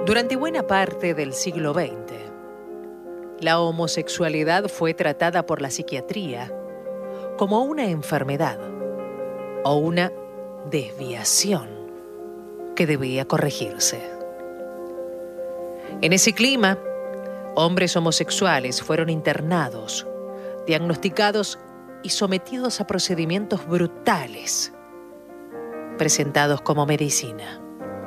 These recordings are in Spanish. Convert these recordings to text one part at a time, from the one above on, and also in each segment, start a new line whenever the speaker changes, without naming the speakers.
Durante buena parte del siglo XX, la homosexualidad fue tratada por la psiquiatría como una enfermedad o una desviación que debía corregirse. En ese clima, hombres homosexuales fueron internados, diagnosticados y sometidos a procedimientos brutales, presentados como medicina.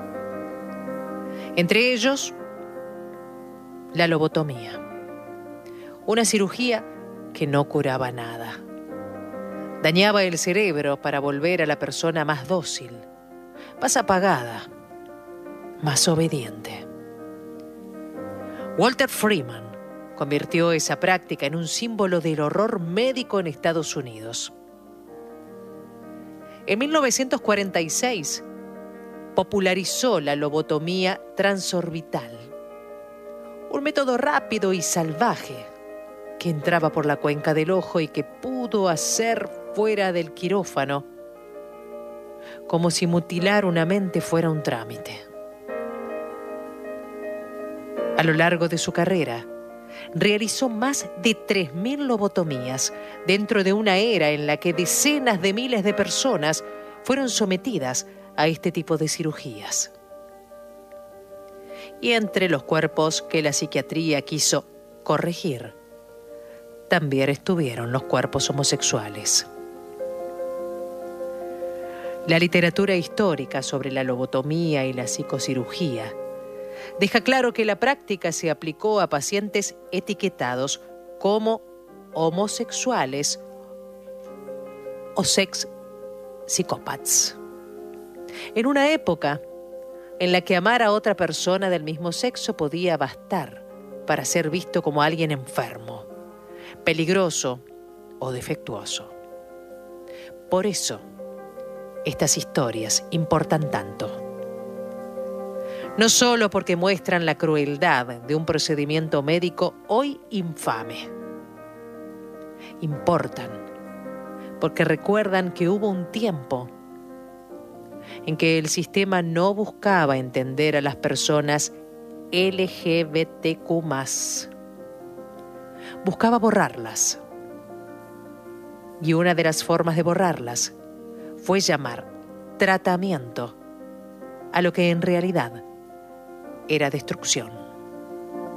Entre ellos, la lobotomía, una cirugía que no curaba nada. Dañaba el cerebro para volver a la persona más dócil, más apagada, más obediente. Walter Freeman convirtió esa práctica en un símbolo del horror médico en Estados Unidos. En 1946, popularizó la lobotomía transorbital, un método rápido y salvaje que entraba por la cuenca del ojo y que pudo hacer fuera del quirófano, como si mutilar una mente fuera un trámite. A lo largo de su carrera, realizó más de 3.000 lobotomías dentro de una era en la que decenas de miles de personas fueron sometidas a este tipo de cirugías. Y entre los cuerpos que la psiquiatría quiso corregir, también estuvieron los cuerpos homosexuales. La literatura histórica sobre la lobotomía y la psicocirugía deja claro que la práctica se aplicó a pacientes etiquetados como homosexuales o sex psicópatas. En una época en la que amar a otra persona del mismo sexo podía bastar para ser visto como alguien enfermo, peligroso o defectuoso. Por eso, estas historias importan tanto. No solo porque muestran la crueldad de un procedimiento médico hoy infame. Importan porque recuerdan que hubo un tiempo en que el sistema no buscaba entender a las personas LGBTQ+. Buscaba borrarlas. Y una de las formas de borrarlas fue llamar tratamiento a lo que en realidad era destrucción.